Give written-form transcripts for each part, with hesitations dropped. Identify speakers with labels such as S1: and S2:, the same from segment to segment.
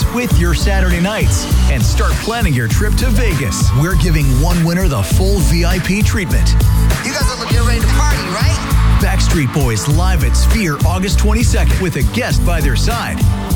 S1: with your Saturday nights and start planning your trip to Vegas. We're giving one winner the full VIP treatment.
S2: You guys are getting ready to party, right?
S1: Backstreet Boys live at Sphere August 22nd with a guest by their side.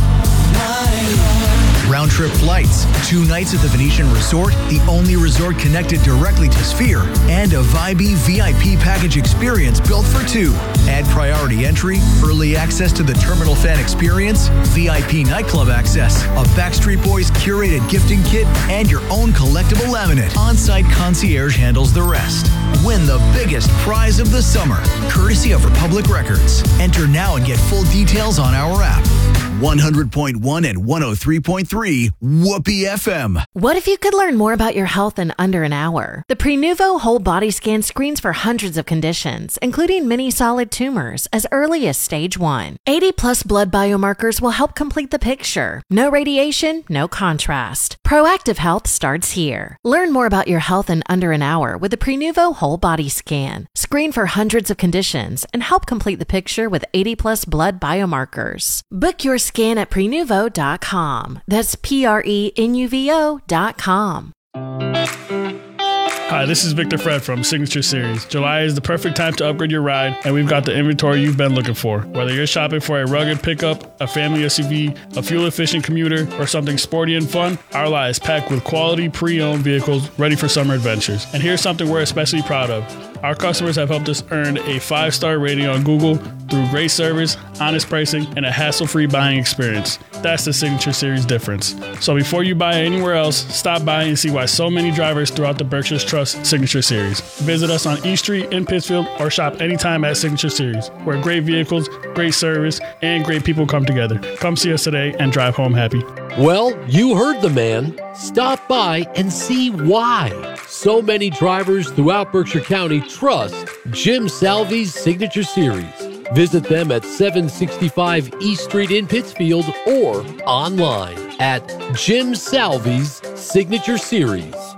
S1: Round-trip flights, 2 nights at the Venetian Resort, the only resort connected directly to Sphere, and a Vibey VIP package experience built for 2. Add priority entry, early access to the Terminal Fan experience, VIP nightclub access, a Backstreet Boys curated gifting kit, and your own collectible laminate. On-site concierge handles the rest. Win the biggest prize of the summer, courtesy of Republic Records. Enter now and get full details on our app. 100.1 and 103.3 Whoopee FM.
S3: What if you could learn more about your health in under an hour? The Prenuvo Whole Body Scan screens for hundreds of conditions, including many solid tumors, as early as stage 1. 80-plus blood biomarkers will help complete the picture. No radiation, no contrast. Proactive health starts here. Learn more about your health in under an hour with the Prenuvo Whole Body Scan. Screen for hundreds of conditions and help complete the picture with 80-plus blood biomarkers. Book your scan at prenuvo.com. That's prenuvo.com.
S4: Hi, this is Victor Fred from Signature Series. July is the perfect time to upgrade your ride, and we've got the inventory you've been looking for. Whether you're shopping for a rugged pickup, a family SUV, a fuel-efficient commuter, or something sporty and fun, our lot is packed with quality pre-owned vehicles ready for summer adventures. And here's something we're especially proud of. Our customers have helped us earn a 5-star rating on Google through great service, honest pricing, and a hassle-free buying experience. That's the Signature Series difference. So before you buy anywhere else, stop by and see why so many drivers throughout the Berkshires trust Signature Series. Visit us on East Street in Pittsfield or shop anytime at Signature Series, where great vehicles, great service, and great people come together. Come see us today and drive home happy.
S5: Well, you heard the man. Stop by and see why so many drivers throughout Berkshire County trust Jim Salvi's Signature Series. Visit them at 765 East Street in Pittsfield or online at Jim Salvi's Signature Series.